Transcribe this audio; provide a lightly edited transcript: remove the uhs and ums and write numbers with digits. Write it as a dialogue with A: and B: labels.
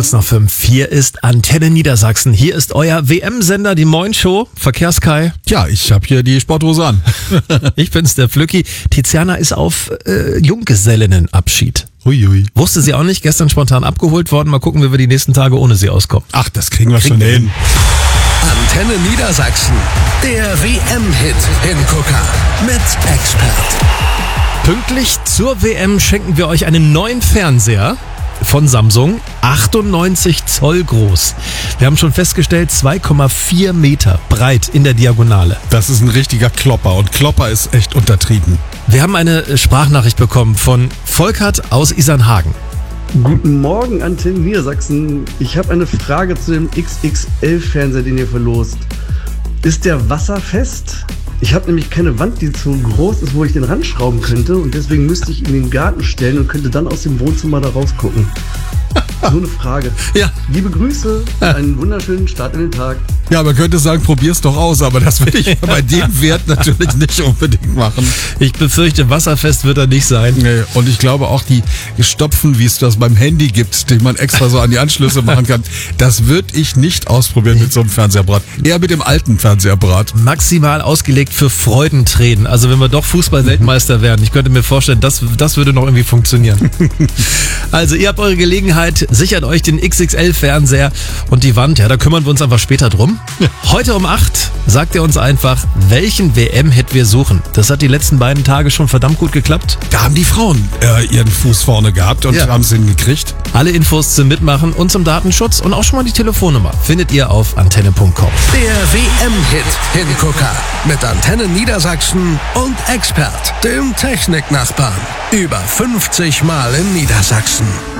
A: Kurz nach 5. Hier ist Antenne Niedersachsen. Hier ist euer WM-Sender, die Moin Show. Verkehrskai.
B: Ja, ich habe hier die Sporthose an.
A: Ich bin's, der Flücki. Tiziana ist auf Junggesellinnenabschied.
B: Huiui.
A: Wusste sie auch nicht, gestern spontan abgeholt worden. Mal gucken, wie wir die nächsten Tage ohne sie auskommen.
B: Ach, das kriegen wir schon hin.
C: Antenne Niedersachsen, der WM-Hit-Hingucker mit Expert.
A: Pünktlich zur WM schenken wir euch einen neuen Fernseher von Samsung, 98 Zoll groß. Wir haben schon festgestellt, 2,4 Meter breit in der Diagonale.
B: Das ist ein richtiger Klopper und Klopper ist echt untertrieben.
A: Wir haben eine Sprachnachricht bekommen von Volkert aus Isernhagen.
D: Guten Morgen, Antenne Niedersachsen. Ich habe eine Frage zu dem XXL-Fernseher, den ihr verlost. Ist der wasserfest? Ich habe nämlich keine Wand, die zu groß ist, wo ich den ranschrauben könnte. Und deswegen müsste ich ihn in den Garten stellen und könnte dann aus dem Wohnzimmer da rausgucken. So eine Frage.
A: Ja.
D: Liebe Grüße, einen wunderschönen Start in den Tag.
B: Ja, man könnte sagen, probier's doch aus, aber das will ich bei dem Wert natürlich nicht unbedingt machen.
A: Ich befürchte, wasserfest wird er nicht sein.
B: Nee, und ich glaube auch die Stopfen, wie es das beim Handy gibt, die man extra so an die Anschlüsse machen kann, das würde ich nicht ausprobieren mit so einem Fernsehapparat. Eher mit dem alten Fernsehapparat.
A: Maximal ausgelegt für Freudentränen. Also wenn wir doch Fußball-Weltmeister werden, ich könnte mir vorstellen, das würde noch irgendwie funktionieren. Also ihr habt eure Gelegenheit, sichert euch den XXL-Fernseher und die Wand, ja, da kümmern wir uns einfach später drum. Heute um 8 sagt ihr uns einfach, welchen WM-Hit wir suchen. Das hat die letzten beiden Tage schon verdammt gut geklappt.
B: Da haben die Frauen ihren Fuß vorne gehabt und haben es hingekriegt.
A: Alle Infos zum Mitmachen und zum Datenschutz und auch schon mal die Telefonnummer findet ihr auf antenne.com.
C: Der WM-Hit-Hingucker mit Antenne Niedersachsen und Expert, dem Techniknachbarn. Über 50 Mal in Niedersachsen.